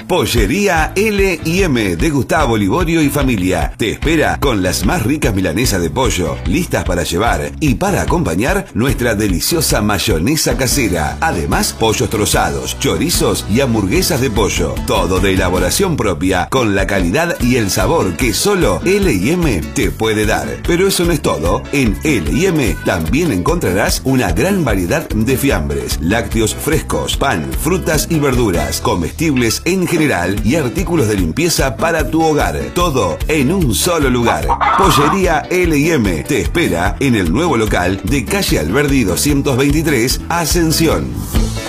Pollería L&M de Gustavo Liborio y familia te espera con las más ricas milanesas de pollo, listas para llevar y para acompañar nuestra deliciosa mayonesa casera. Además, pollos trozados, chorizos y hamburguesas de pollo. Todo de elaboración propia, con la calidad y el sabor que solo L&M te puede dar. Pero eso no es todo. En L&M también encontrarás una gran variedad de fiambres, lácteos frescos, pan, frutas y verduras, comestibles en general y artículos de limpieza para tu hogar. Todo en un solo lugar. Pollería L&M te espera en el nuevo local de calle Alberdi 223, Ascensión.